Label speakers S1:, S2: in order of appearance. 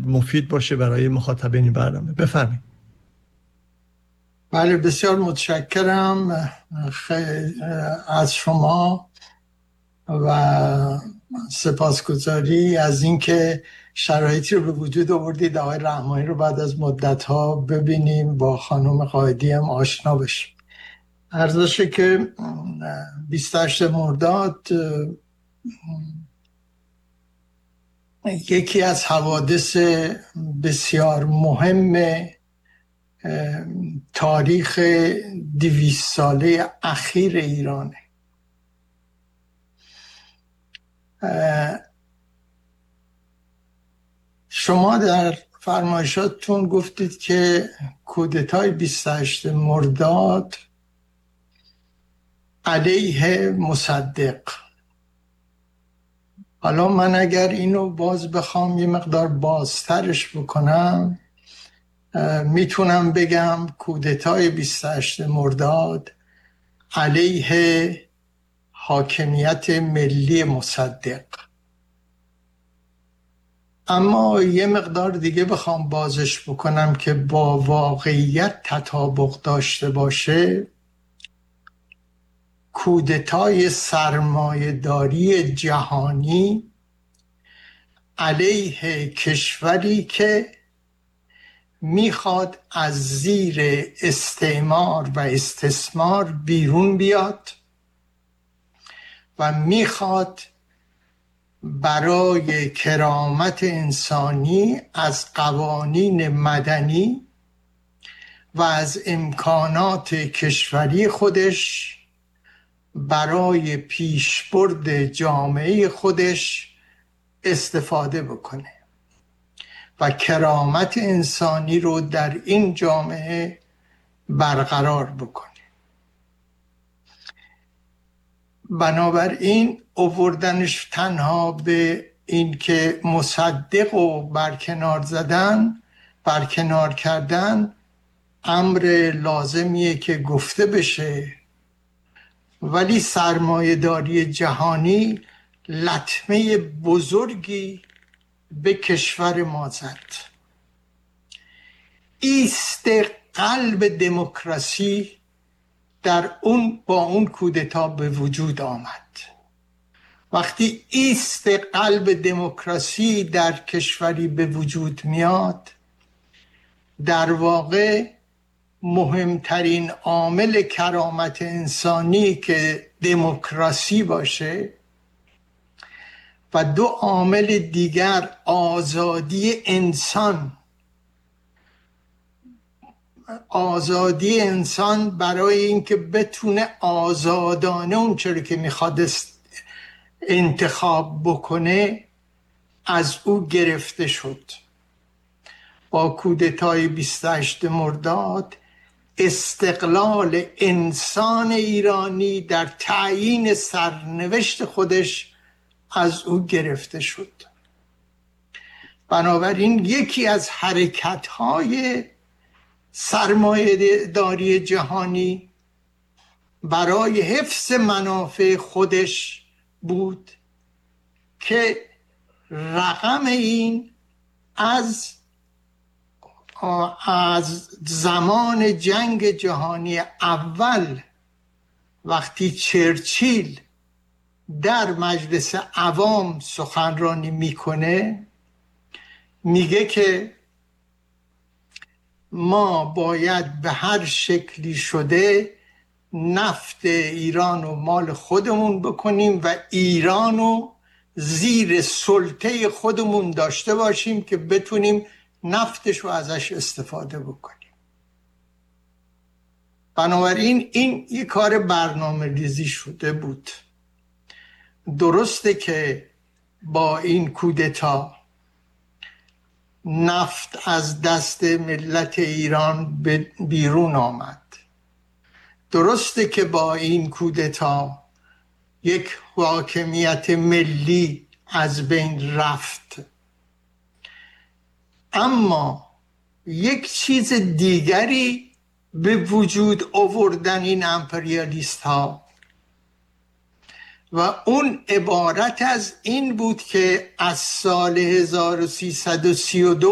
S1: مفید باشه برای مخاطبین برنامه. بفرمایید.
S2: بله، بسیار متشکرم از شما و سپاسگزاری از اینکه شرایطی رو به وجود آوردید آقای رحمانی رو بعد از مدت‌ها ببینیم، با خانم قائدی هم آشنا بشیم. عرضشه که 28 مرداد یکی از حوادث بسیار مهم تاریخ 200 ساله اخیر ایرانه. شما در فرمایشاتتون گفتید که کودتای 28 مرداد علیه مصدق. حالا من اگر اینو باز بخوام یه مقدار بازترش بکنم، میتونم بگم کودتای 28 مرداد علیه حاکمیت ملی مصدق. اما یه مقدار دیگه بخوام بازش بکنم که با واقعیت تطابق داشته باشه، کودتای سرمایه‌داری جهانی علیه کشوری که میخواد از زیر استعمار و استثمار بیرون بیاد و میخواد برای کرامت انسانی از قوانین مدنی و از امکانات کشوری خودش برای پیشبرد جامعه خودش استفاده بکنه و کرامت انسانی رو در این جامعه برقرار بکنه. بنابراین آوردنش تنها به این که مصدق و برکنار کردن امر لازمیه که گفته بشه، ولی سرمایه‌داری جهانی لطمه بزرگی به کشور ما زد. ایست قلب دموکراسی با اون کودتا به وجود آمد. وقتی ایست قلب دموکراسی در کشوری به وجود میاد، در واقع مهمترین عامل کرامت انسانی که دموکراسی باشه و دو عامل دیگر آزادی انسان برای اینکه بتونه آزادانه اون چیزی که میخواد انتخاب بکنه از او گرفته شد. با کودتای 28 مرداد استقلال انسان ایرانی در تعیین سرنوشت خودش از او گرفته شد. بنابراین یکی از حرکت‌های سرمایه‌داری جهانی برای حفظ منافع خودش بود که رقم این از زمان جنگ جهانی اول، وقتی چرچیل در مجلس عوام سخنرانی میکنه، میگه که ما باید به هر شکلی شده نفت ایران و مال خودمون بکنیم و ایرانو زیر سلطه خودمون داشته باشیم که بتونیم نفتش رو ازش استفاده بکنیم. بنابراین این یک کار برنامه ریزی شده بود. درسته که با این کودتا نفت از دست ملت ایران بیرون آمد. درسته که با این کودتا یک حاکمیت ملی از بین رفت، اما یک چیز دیگری به وجود آوردن این امپریالیست ها و اون عبارت از این بود که از سال 1332